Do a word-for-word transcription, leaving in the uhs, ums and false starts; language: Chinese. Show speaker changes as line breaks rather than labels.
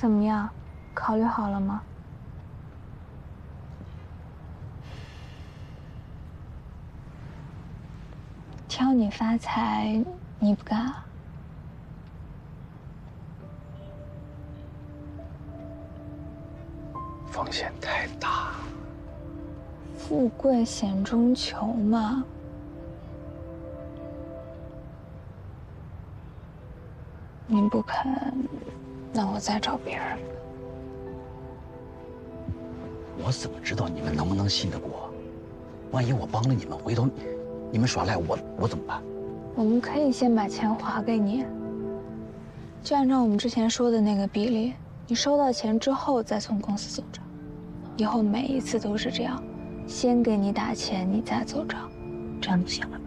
怎么样？考虑好了吗？挑你发财，你不干啊？
风险太大。
富贵险中求嘛。你不肯，那我再找别人。
我怎么知道你们能不能信得过？万一我帮了你们，回头你们耍赖我，我怎么办？
我们可以先把钱划给你，就按照我们之前说的那个比例，你收到钱之后再从公司走账。以后每一次都是这样，先给你打钱，你再走账，这样就行了。